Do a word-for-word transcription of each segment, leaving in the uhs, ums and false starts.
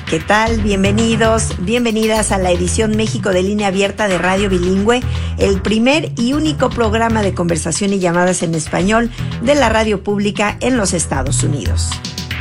¿Qué tal? Bienvenidos, bienvenidas a la edición México de Línea Abierta de Radio Bilingüe, el primer y único programa de conversación y llamadas en español de la radio pública en los Estados Unidos.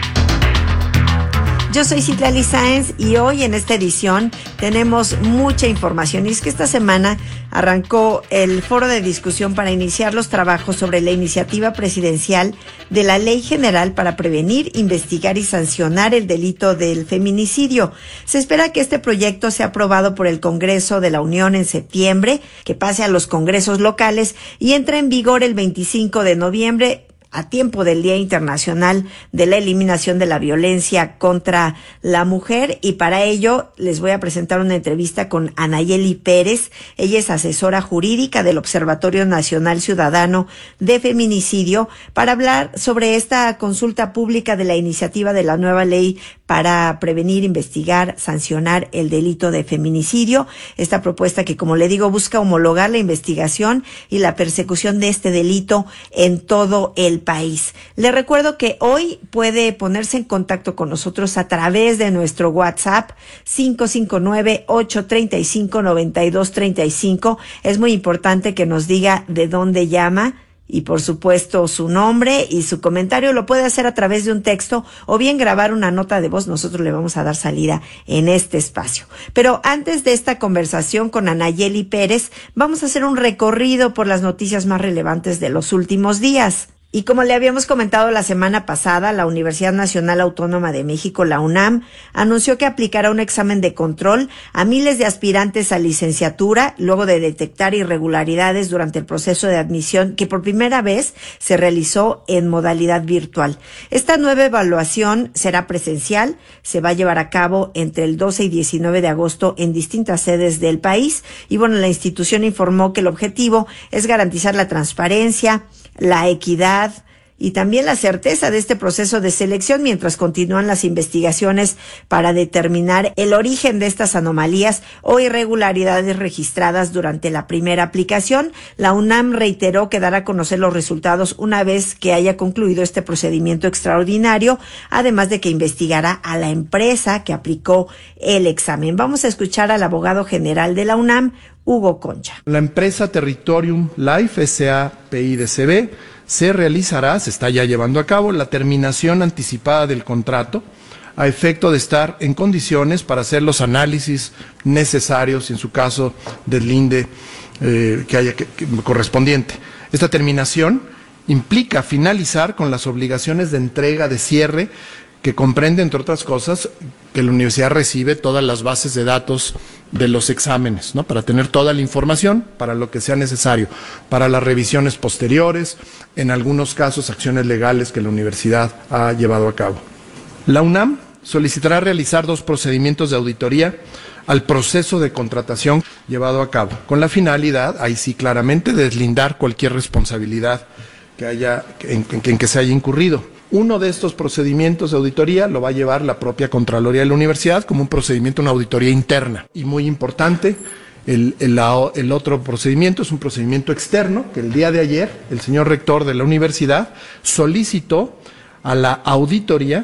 Yo soy Citlali Sáenz y hoy en esta edición tenemos mucha información. Y es que esta semana arrancó el foro de discusión para iniciar los trabajos sobre la iniciativa presidencial de la Ley General para prevenir, investigar y sancionar el delito del feminicidio. Se espera que este proyecto sea aprobado por el Congreso de la Unión en septiembre, que pase a los congresos locales y entre en vigor el veinticinco de noviembre, a tiempo del Día Internacional de la Eliminación de la Violencia contra la Mujer. Y para ello les voy a presentar una entrevista con Anayeli Pérez. Ella es asesora jurídica del Observatorio Nacional Ciudadano de Feminicidio, para hablar sobre esta consulta pública de la iniciativa de la nueva ley para prevenir, investigar, sancionar el delito de feminicidio. Esta propuesta que, como le digo, busca homologar la investigación y la persecución de este delito en todo el país. Le recuerdo que hoy puede ponerse en contacto con nosotros a través de nuestro WhatsApp cinco cinco nueve, ocho tres cinco, nueve dos tres cinco. Es muy importante que nos diga de dónde llama y, por supuesto, su nombre y su comentario. Lo puede hacer a través de un texto o bien grabar una nota de voz. Nosotros le vamos a dar salida en este espacio. Pero antes de esta conversación con Anayeli Pérez, vamos a hacer un recorrido por las noticias más relevantes de los últimos días. Y como le habíamos comentado la semana pasada, la Universidad Nacional Autónoma de México, la UNAM, anunció que aplicará un examen de control a miles de aspirantes a licenciatura luego de detectar irregularidades durante el proceso de admisión que por primera vez se realizó en modalidad virtual. Esta nueva evaluación será presencial, se va a llevar a cabo entre el doce y diecinueve de agosto en distintas sedes del país. Y bueno, la institución informó que el objetivo es garantizar la transparencia, la equidad y también la certeza de este proceso de selección mientras continúan las investigaciones para determinar el origen de estas anomalías o irregularidades registradas durante la primera aplicación. La UNAM reiteró que dará a conocer los resultados una vez que haya concluido este procedimiento extraordinario, además de que investigará a la empresa que aplicó el examen. Vamos a escuchar al abogado general de la UNAM, Hugo Concha. La empresa Territorium Life S A P I D C B se realizará, se está ya llevando a cabo, la terminación anticipada del contrato a efecto de estar en condiciones para hacer los análisis necesarios, en su caso, del linde eh, que haya que, que, correspondiente. Esta terminación implica finalizar con las obligaciones de entrega de cierre que comprende, entre otras cosas, que la universidad recibe todas las bases de datos de los exámenes, ¿no? Para tener toda la información para lo que sea necesario, para las revisiones posteriores, en algunos casos acciones legales que la universidad ha llevado a cabo. La UNAM solicitará realizar dos procedimientos de auditoría al proceso de contratación llevado a cabo, con la finalidad, ahí sí claramente, de deslindar cualquier responsabilidad que haya, en, en, en que se haya incurrido. Uno de estos procedimientos de auditoría lo va a llevar la propia Contraloría de la Universidad como un procedimiento, una auditoría interna. Y muy importante, el, el, el otro procedimiento es un procedimiento externo, que el día de ayer el señor rector de la universidad solicitó a la auditoría,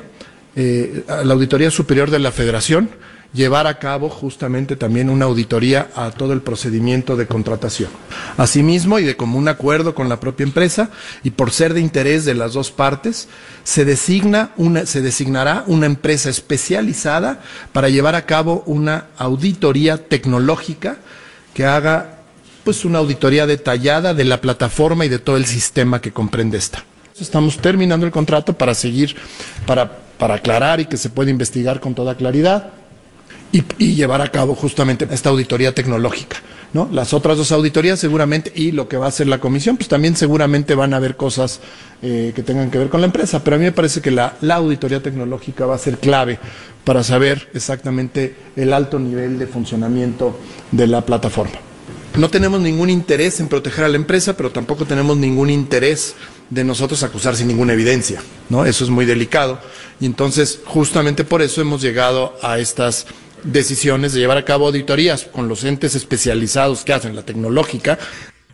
eh, a la Auditoría Superior de la Federación, llevar a cabo justamente también una auditoría a todo el procedimiento de contratación. Asimismo, y de común acuerdo con la propia empresa, y por ser de interés de las dos partes, se designa una, se designará una empresa especializada para llevar a cabo una auditoría tecnológica que haga pues una auditoría detallada de la plataforma y de todo el sistema que comprende esta. Estamos terminando el contrato para seguir, para, para aclarar y que se pueda investigar con toda claridad. Y, y llevar a cabo justamente esta auditoría tecnológica, ¿no? Las otras dos auditorías seguramente, y lo que va a hacer la comisión, pues también seguramente van a haber cosas eh, que tengan que ver con la empresa, pero a mí me parece que la, la auditoría tecnológica va a ser clave para saber exactamente el alto nivel de funcionamiento de la plataforma. No tenemos ningún interés en proteger a la empresa, pero tampoco tenemos ningún interés de nosotros acusar sin ninguna evidencia, ¿no? Eso es muy delicado, y entonces justamente por eso hemos llegado a estas decisiones de llevar a cabo auditorías con los entes especializados que hacen la tecnológica.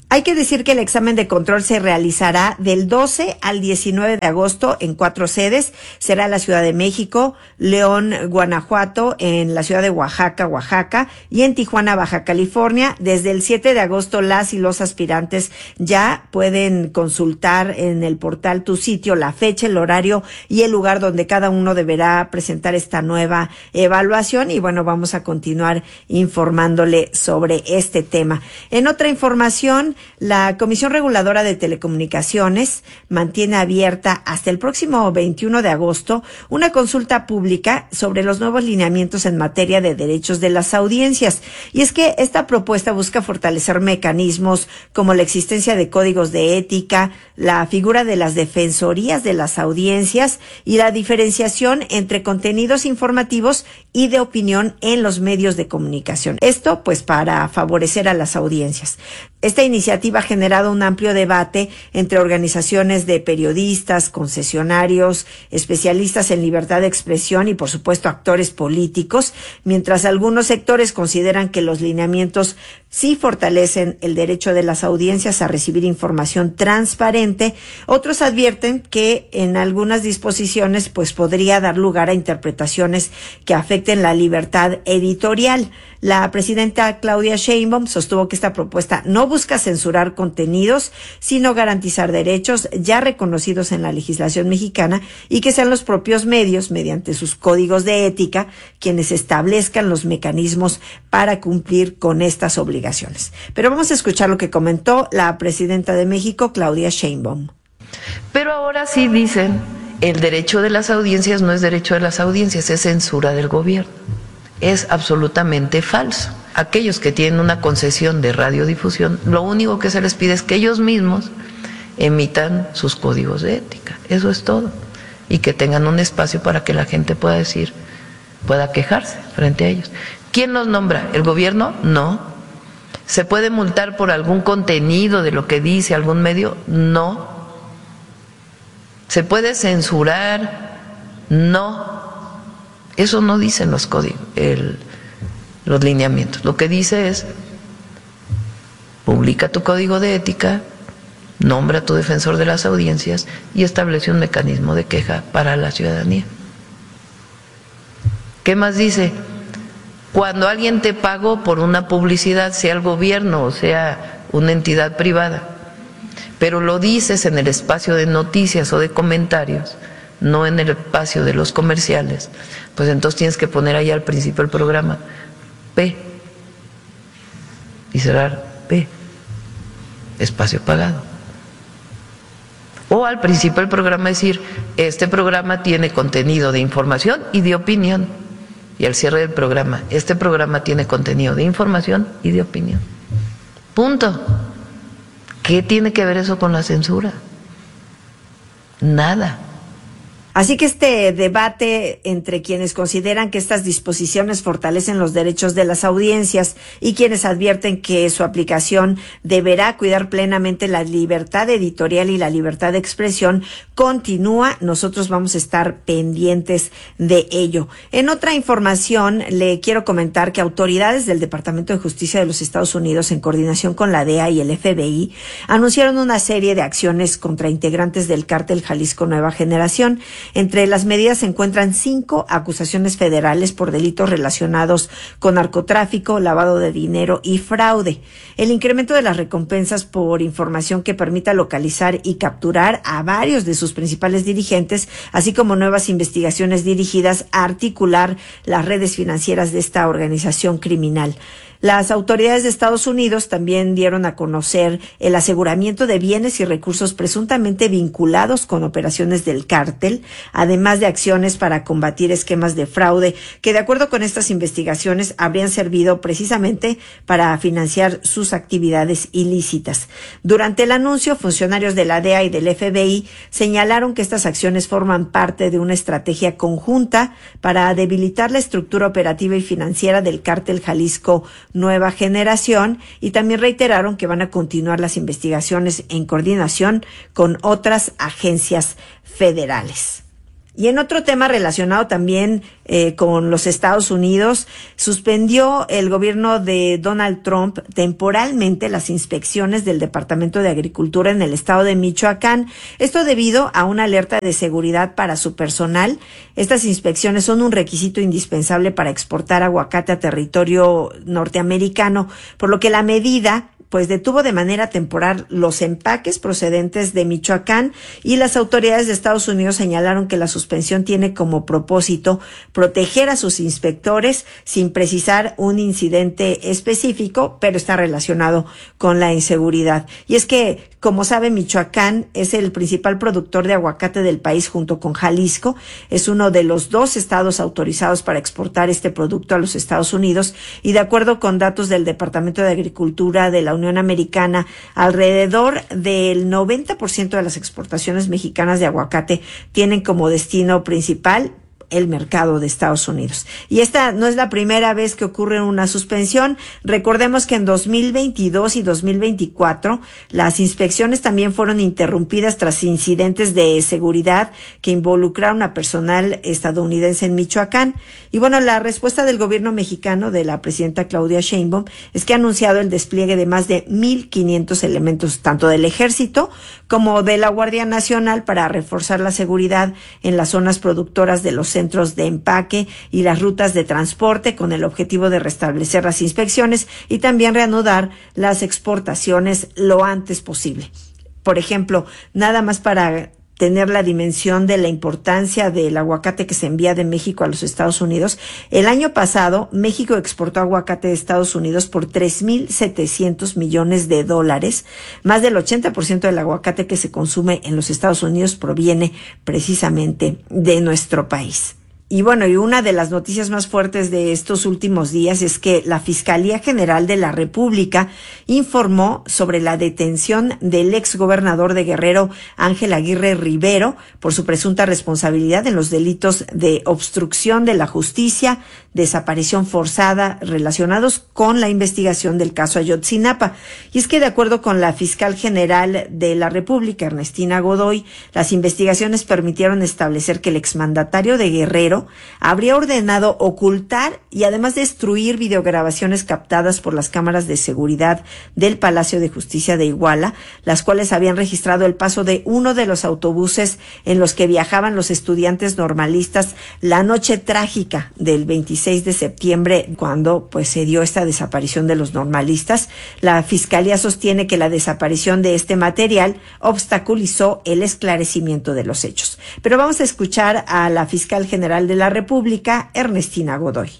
Hay que decir que el examen de control se realizará del doce al diecinueve de agosto en cuatro sedes. Será en la Ciudad de México, León, Guanajuato, en la ciudad de Oaxaca, Oaxaca, y en Tijuana, Baja California. Desde el siete de agosto, las y los aspirantes ya pueden consultar en el portal Tu Sitio la fecha, el horario y el lugar donde cada uno deberá presentar esta nueva evaluación. Y bueno, vamos a continuar informándole sobre este tema. En otra información, la Comisión Reguladora de Telecomunicaciones mantiene abierta hasta el próximo veintiuno de agosto una consulta pública sobre los nuevos lineamientos en materia de derechos de las audiencias. Y es que esta propuesta busca fortalecer mecanismos como la existencia de códigos de ética, la figura de las defensorías de las audiencias y la diferenciación entre contenidos informativos y de opinión en los medios de comunicación. Esto, pues, para favorecer a las audiencias. Esta iniciativa ha generado un amplio debate entre organizaciones de periodistas, concesionarios, especialistas en libertad de expresión y, por supuesto, actores políticos, mientras algunos sectores consideran que los lineamientos sí fortalecen el derecho de las audiencias a recibir información transparente. Otros advierten que en algunas disposiciones pues podría dar lugar a interpretaciones que afecten la libertad editorial. La presidenta Claudia Sheinbaum sostuvo que esta propuesta no busca censurar contenidos, sino garantizar derechos ya reconocidos en la legislación mexicana y que sean los propios medios, mediante sus códigos de ética, quienes establezcan los mecanismos para cumplir con estas obligaciones. Pero vamos a escuchar lo que comentó la presidenta de México, Claudia Sheinbaum. Pero ahora sí dicen, el derecho de las audiencias no es derecho de las audiencias, es censura del gobierno. Es absolutamente falso. Aquellos que tienen una concesión de radiodifusión, lo único que se les pide es que ellos mismos emitan sus códigos de ética. Eso es todo. Y que tengan un espacio para que la gente pueda decir, pueda quejarse frente a ellos. ¿Quién los nombra? ¿El gobierno? No. ¿Se puede multar por algún contenido de lo que dice algún medio? No. ¿Se puede censurar? No. Eso no dicen los códigos, el, los lineamientos. Lo que dice es, publica tu código de ética, nombra a tu defensor de las audiencias y establece un mecanismo de queja para la ciudadanía. ¿Qué más dice? Cuando alguien te pagó por una publicidad, sea el gobierno o sea una entidad privada, pero lo dices en el espacio de noticias o de comentarios, no en el espacio de los comerciales, pues entonces tienes que poner ahí al principio del programa P y cerrar P, espacio pagado. O al principio del programa decir, este programa tiene contenido de información y de opinión. Y al cierre del programa, este programa tiene contenido de información y de opinión. Punto. ¿Qué tiene que ver eso con la censura? Nada. Así que este debate entre quienes consideran que estas disposiciones fortalecen los derechos de las audiencias y quienes advierten que su aplicación deberá cuidar plenamente la libertad editorial y la libertad de expresión continúa. Nosotros vamos a estar pendientes de ello. En otra información, le quiero comentar que autoridades del Departamento de Justicia de los Estados Unidos, en coordinación con la D E A y el F B I, anunciaron una serie de acciones contra integrantes del cártel Jalisco Nueva Generación. Entre las medidas se encuentran cinco acusaciones federales por delitos relacionados con narcotráfico, lavado de dinero y fraude. El incremento de las recompensas por información que permita localizar y capturar a varios de sus principales dirigentes, así como nuevas investigaciones dirigidas a articular las redes financieras de esta organización criminal. Las autoridades de Estados Unidos también dieron a conocer el aseguramiento de bienes y recursos presuntamente vinculados con operaciones del cártel, además de acciones para combatir esquemas de fraude que, de acuerdo con estas investigaciones, habrían servido precisamente para financiar sus actividades ilícitas. Durante el anuncio, funcionarios de la D E A y del F B I señalaron que estas acciones forman parte de una estrategia conjunta para debilitar la estructura operativa y financiera del cártel Jalisco Nueva Generación, y también reiteraron que van a continuar las investigaciones en coordinación con otras agencias federales. Y en otro tema relacionado también eh, con los Estados Unidos, suspendió el gobierno de Donald Trump temporalmente las inspecciones del Departamento de Agricultura en el estado de Michoacán. Esto debido a una alerta de seguridad para su personal. Estas inspecciones son un requisito indispensable para exportar aguacate a territorio norteamericano, por lo que la medida pues detuvo de manera temporal los empaques procedentes de Michoacán, y las autoridades de Estados Unidos señalaron que la suspensión tiene como propósito proteger a sus inspectores sin precisar un incidente específico, pero está relacionado con la inseguridad. Y es que, como sabe, Michoacán es el principal productor de aguacate del país junto con Jalisco. Es uno de los dos estados autorizados para exportar este producto a los Estados Unidos, y de acuerdo con datos del Departamento de Agricultura de la Unión Americana, alrededor del noventa por ciento de las exportaciones mexicanas de aguacate tienen como destino principal el mercado de Estados Unidos. Y esta no es la primera vez que ocurre una suspensión. Recordemos que en dos mil veintidós y dos mil veinticuatro las inspecciones también fueron interrumpidas tras incidentes de seguridad que involucraron a personal estadounidense en Michoacán. Y bueno, la respuesta del gobierno mexicano de la presidenta Claudia Sheinbaum es que ha anunciado el despliegue de más de mil quinientos elementos tanto del Ejército como de la Guardia Nacional para reforzar la seguridad en las zonas productoras de los centros de empaque y las rutas de transporte, con el objetivo de restablecer las inspecciones y también reanudar las exportaciones lo antes posible. Por ejemplo, nada más para tener la dimensión de la importancia del aguacate que se envía de México a los Estados Unidos, el año pasado México exportó aguacate de Estados Unidos por tres mil setecientos millones de dólares. Más del ochenta por ciento del aguacate que se consume en los Estados Unidos proviene precisamente de nuestro país. Y bueno, y una de las noticias más fuertes de estos últimos días es que la Fiscalía General de la República informó sobre la detención del exgobernador de Guerrero, Ángel Aguirre Rivero, por su presunta responsabilidad en los delitos de obstrucción de la justicia, desaparición forzada relacionados con la investigación del caso Ayotzinapa. Y es que de acuerdo con la Fiscal General de la República, Ernestina Godoy, las investigaciones permitieron establecer que el exmandatario de Guerrero habría ordenado ocultar y además destruir videograbaciones captadas por las cámaras de seguridad del Palacio de Justicia de Iguala, las cuales habían registrado el paso de uno de los autobuses en los que viajaban los estudiantes normalistas la noche trágica del veintiséis de septiembre, cuando pues se dio esta desaparición de los normalistas. La Fiscalía sostiene que la desaparición de este material obstaculizó el esclarecimiento de los hechos. Pero vamos a escuchar a la Fiscal General de la República, Ernestina Godoy.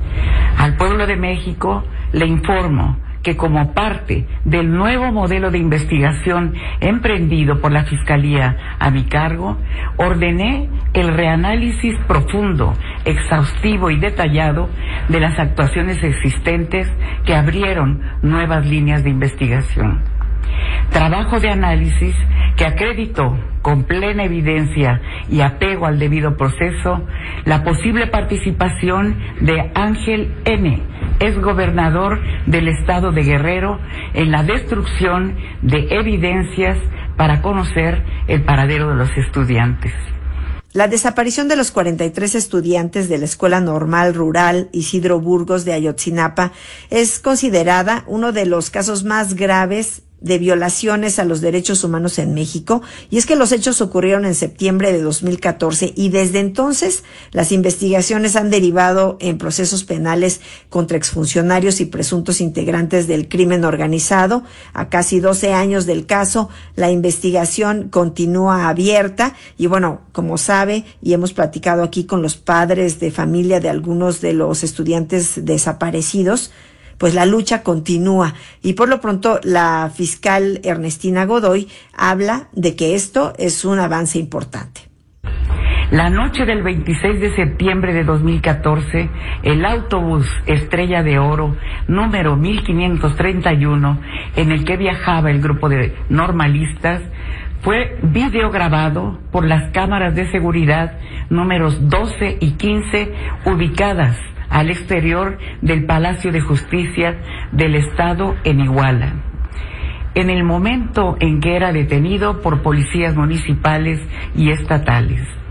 Al pueblo de México le informo que como parte del nuevo modelo de investigación emprendido por la Fiscalía a mi cargo, ordené el reanálisis profundo, exhaustivo y detallado de las actuaciones existentes que abrieron nuevas líneas de investigación. Trabajo de análisis que acreditó con plena evidencia y apego al debido proceso la posible participación de Ángel N., exgobernador del estado de Guerrero, en la destrucción de evidencias para conocer el paradero de los estudiantes. La desaparición de los cuarenta y tres estudiantes de la Escuela Normal Rural Isidro Burgos de Ayotzinapa es considerada uno de los casos más graves de violaciones a los derechos humanos en México, y es que los hechos ocurrieron en septiembre de dos mil catorce y desde entonces las investigaciones han derivado en procesos penales contra exfuncionarios y presuntos integrantes del crimen organizado. A casi doce años del caso, la investigación continúa abierta y bueno, como sabe y hemos platicado aquí con los padres de familia de algunos de los estudiantes desaparecidos, pues la lucha continúa y por lo pronto la fiscal Ernestina Godoy habla de que esto es un avance importante. La noche del veintiséis de septiembre de dos mil catorce, el autobús Estrella de Oro número mil quinientos treinta y uno, en el que viajaba el grupo de normalistas, fue videograbado por las cámaras de seguridad números doce y quince ubicadas al exterior del Palacio de Justicia del Estado en Iguala. En el momento en que era detenido por policías municipales y estatales.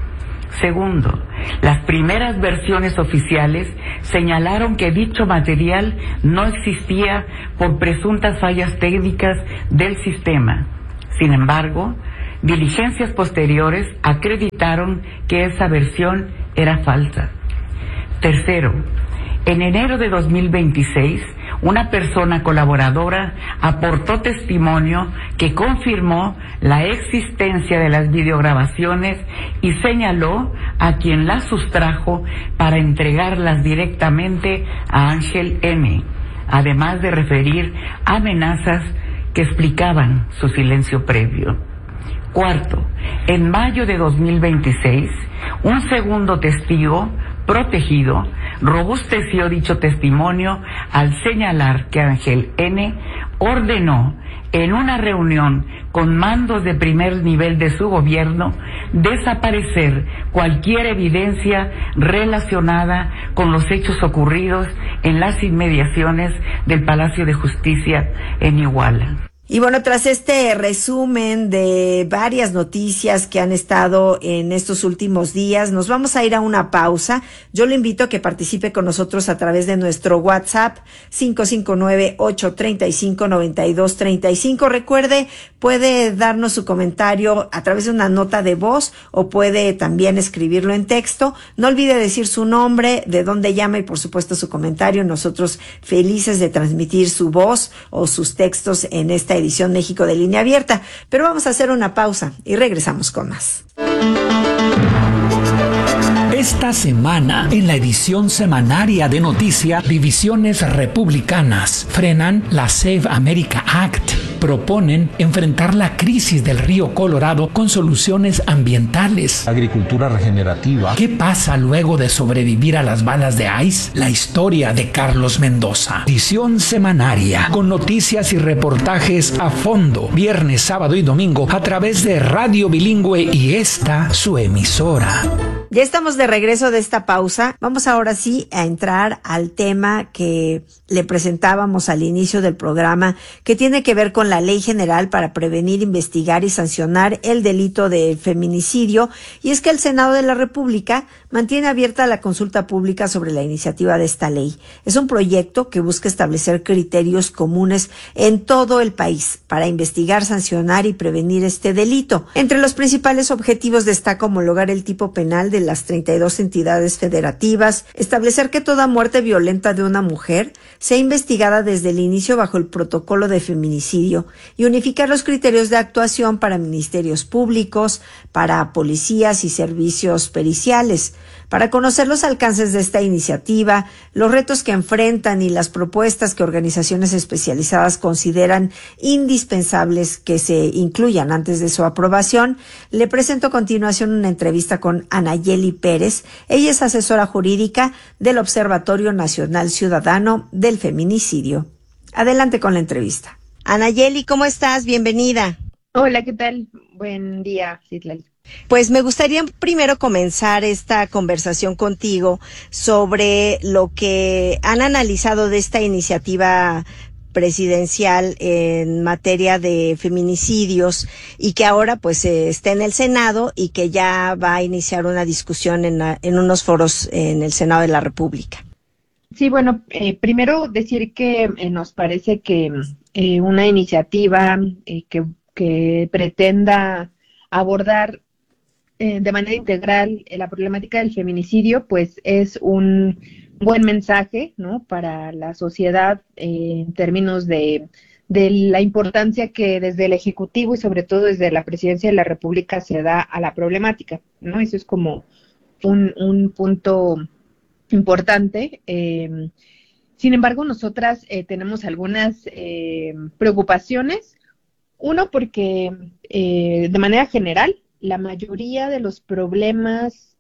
Segundo, las primeras versiones oficiales señalaron que dicho material no existía por presuntas fallas técnicas del sistema. Sin embargo, diligencias posteriores acreditaron que esa versión era falsa. Tercero, en enero de dos mil veintiséis, una persona colaboradora aportó testimonio que confirmó la existencia de las videograbaciones y señaló a quien las sustrajo para entregarlas directamente a Ángel N., además de referir amenazas que explicaban su silencio previo. Cuarto, en mayo de dos mil veintiséis, un segundo testigo protegido robusteció dicho testimonio al señalar que Ángel N. ordenó en una reunión con mandos de primer nivel de su gobierno desaparecer cualquier evidencia relacionada con los hechos ocurridos en las inmediaciones del Palacio de Justicia en Iguala. Y bueno, tras este resumen de varias noticias que han estado en estos últimos días, nos vamos a ir a una pausa. Yo lo invito a que participe con nosotros a través de nuestro WhatsApp cinco cinco nueve, ocho tres cinco, nueve dos tres cinco. Recuerde, puede darnos su comentario a través de una nota de voz o puede también escribirlo en texto. No olvide decir su nombre, de dónde llama y por supuesto su comentario. Nosotros felices de transmitir su voz o sus textos en esta edición México de Línea Abierta. Pero vamos a hacer una pausa y regresamos con más. Esta semana, en la edición semanaria de Noticia, divisiones republicanas frenan la Save America Act. Proponen enfrentar la crisis del río Colorado con soluciones ambientales. Agricultura regenerativa. ¿Qué pasa luego de sobrevivir a las balas de ICE? La historia de Carlos Mendoza. Edición semanaria con noticias y reportajes a fondo, viernes, sábado y domingo a través de Radio Bilingüe y esta su emisora. Ya estamos de regreso de esta pausa. Vamos ahora sí a entrar al tema que le presentábamos al inicio del programa, que tiene que ver con la Ley General para prevenir, investigar y sancionar el delito de feminicidio. Y es que el Senado de la República mantiene abierta la consulta pública sobre la iniciativa de esta ley. Es un proyecto que busca establecer criterios comunes en todo el país para investigar, sancionar y prevenir este delito. Entre los principales objetivos destaca homologar el tipo penal de las treinta y dos entidades federativas, establecer que toda muerte violenta de una mujer sea investigada desde el inicio bajo el protocolo de feminicidio y unificar los criterios de actuación para ministerios públicos, para policías y servicios periciales. Para conocer los alcances de esta iniciativa, los retos que enfrentan y las propuestas que organizaciones especializadas consideran indispensables que se incluyan antes de su aprobación, le presento a continuación una entrevista con Anayeli Pérez. Ella es asesora jurídica del Observatorio Nacional Ciudadano del Feminicidio. Adelante con la entrevista. Anayeli, ¿cómo estás? Bienvenida. Hola, ¿qué tal? Buen día, Citlali. Pues me gustaría primero comenzar esta conversación contigo sobre lo que han analizado de esta iniciativa presidencial en materia de feminicidios y que ahora pues eh, está en el Senado y que ya va a iniciar una discusión en, en unos foros en el Senado de la República. Sí, bueno, eh, primero decir que eh, nos parece que eh, una iniciativa eh, que, que pretenda abordar eh, de manera integral eh, la problemática del feminicidio, pues es un buen mensaje, ¿no?, para la sociedad eh, en términos de, de la importancia que desde el Ejecutivo y sobre todo desde la Presidencia de la República se da a la problemática, ¿no? Eso es como un, un punto importante. Eh, sin embargo, nosotras eh, tenemos algunas eh, preocupaciones. Uno, porque eh, de manera general, la mayoría de los problemas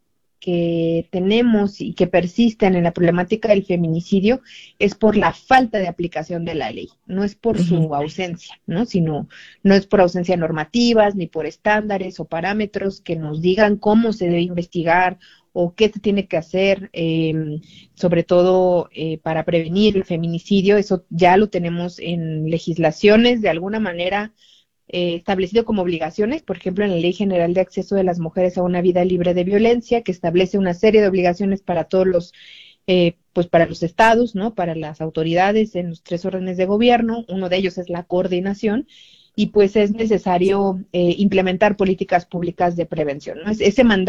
que tenemos y que persisten en la problemática del feminicidio es por la falta de aplicación de la ley, no es por uh-huh. su ausencia, ¿no? Sino no es por ausencia de normativas, ni por estándares o parámetros que nos digan cómo se debe investigar o qué se tiene que hacer, eh, sobre todo eh, para prevenir el feminicidio. Eso ya lo tenemos en legislaciones de alguna manera eh, establecido como obligaciones, por ejemplo, en la Ley General de Acceso de las Mujeres a una Vida Libre de Violencia, que establece una serie de obligaciones para todos los, eh, pues para los estados, ¿no? Para las autoridades en los tres órdenes de gobierno. Uno de ellos es la coordinación, y pues es necesario eh, implementar políticas públicas de prevención, ¿no? Ese mandato